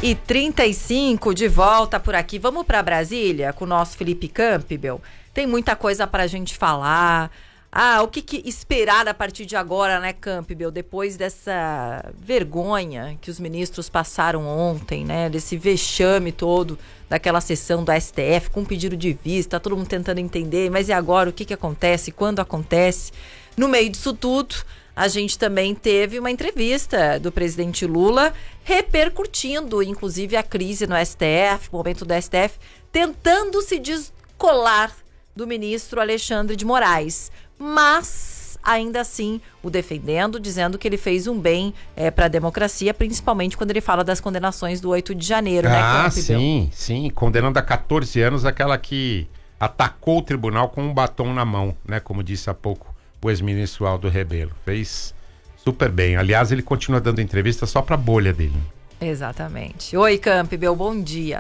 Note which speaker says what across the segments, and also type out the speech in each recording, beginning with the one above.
Speaker 1: 9h35, de volta por aqui. Vamos para Brasília com o nosso Felipe Campbell. Tem muita coisa para a gente falar. O que esperar a partir de agora, né, Campbell? Depois dessa vergonha que os ministros passaram ontem, né? Desse vexame todo daquela sessão do STF com pedido de vista, todo mundo tentando entender. Mas e agora? O que acontece? Quando acontece? No meio disso tudo, a gente também teve uma entrevista do presidente Lula repercutindo, inclusive, a crise no STF, o momento do STF, tentando se descolar do ministro Alexandre de Moraes. Mas, ainda assim, o defendendo, dizendo que ele fez um bem para a democracia, principalmente quando ele fala das condenações do 8 de janeiro, né, Campbell?
Speaker 2: Sim, condenando a 14 anos aquela que atacou o tribunal com um batom na mão, né, como disse há pouco o ex-ministro Aldo Rebelo. Fez super bem. Aliás, ele continua dando entrevista só pra bolha dele.
Speaker 1: Exatamente. Oi, Campbell, bom dia.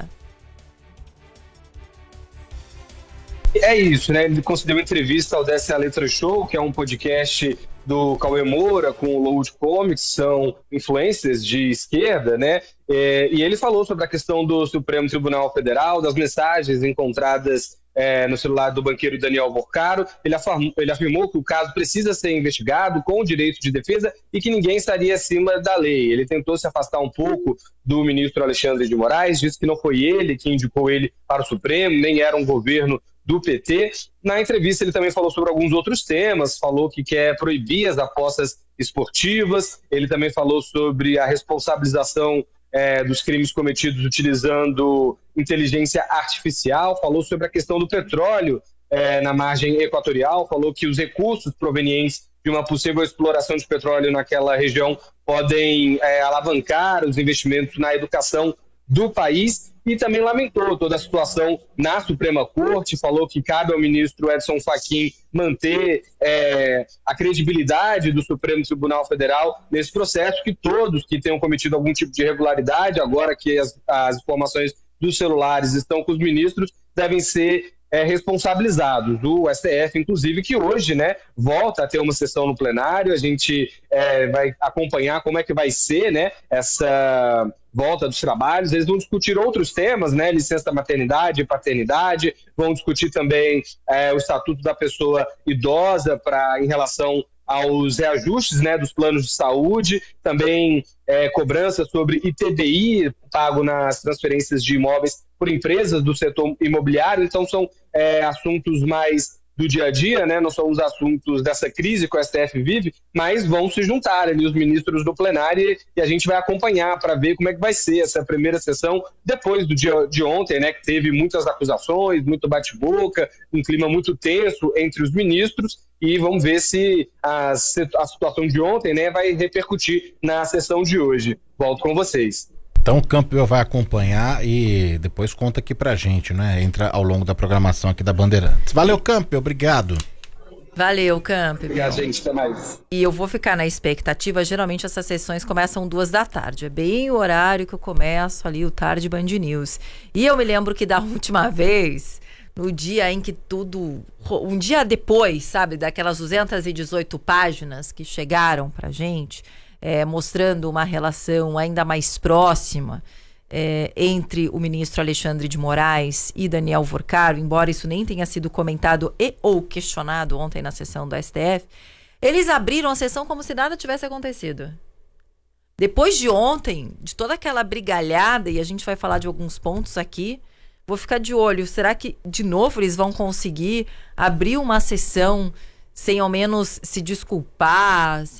Speaker 3: É isso, né? Ele concedeu entrevista ao Desce a Letra Show, que é um podcast do Cauê Moura com o Load Comics, são influencers de esquerda, né? E ele falou sobre a questão do Supremo Tribunal Federal, das mensagens encontradas no celular do banqueiro Daniel Vorcaro. Ele afirmou que o caso precisa ser investigado com o direito de defesa e que ninguém estaria acima da lei. Ele tentou se afastar um pouco do ministro Alexandre de Moraes, disse que não foi ele que indicou ele para o Supremo, nem era um governo do PT. Na entrevista ele também falou sobre alguns outros temas, falou que quer proibir as apostas esportivas, ele também falou sobre a responsabilização dos crimes cometidos utilizando inteligência artificial, falou sobre a questão do petróleo na margem equatorial, falou que os recursos provenientes de uma possível exploração de petróleo naquela região podem alavancar os investimentos na educação do país, e também lamentou toda a situação na Suprema Corte, falou que cabe ao ministro Edson Fachin manter a credibilidade do Supremo Tribunal Federal nesse processo, que todos que tenham cometido algum tipo de irregularidade, agora que as informações dos celulares estão com os ministros, devem ser responsabilizados. O STF, inclusive, que hoje, né, volta a ter uma sessão no plenário, a gente vai acompanhar como é que vai ser, né, essa volta dos trabalhos. Eles vão discutir outros temas, né, licença da maternidade e paternidade, vão discutir também o estatuto da pessoa idosa em relação aos reajustes, né, dos planos de saúde, também cobrança sobre ITBI pago nas transferências de imóveis por empresas do setor imobiliário. Então são assuntos mais do dia a dia, né? Não são os assuntos dessa crise que o STF vive, mas vão se juntar ali os ministros do plenário e a gente vai acompanhar para ver como é que vai ser essa primeira sessão depois do dia de ontem, né? Que teve muitas acusações, muito bate-boca, um clima muito tenso entre os ministros, e vamos ver se a situação de ontem, né, vai repercutir na sessão de hoje. Volto com vocês.
Speaker 4: Então o Campbell vai acompanhar e depois conta aqui pra gente, né? Entra ao longo da programação aqui da Bandeirantes. Valeu, Campbell, obrigado.
Speaker 1: Valeu, Campbell.
Speaker 3: Obrigado, gente, até mais.
Speaker 1: E eu vou ficar na expectativa, geralmente essas sessões começam 2h. É bem o horário que eu começo ali, o Tarde Band News. E eu me lembro que da última vez, no dia em que um dia depois, sabe, daquelas 218 páginas que chegaram pra gente, mostrando uma relação ainda mais próxima entre o ministro Alexandre de Moraes e Daniel Vorcaro, embora isso nem tenha sido comentado ou questionado ontem na sessão do STF, eles abriram a sessão como se nada tivesse acontecido. Depois de ontem, de toda aquela brigalhada, e a gente vai falar de alguns pontos aqui, vou ficar de olho. Será que, de novo, eles vão conseguir abrir uma sessão sem ao menos se desculpar,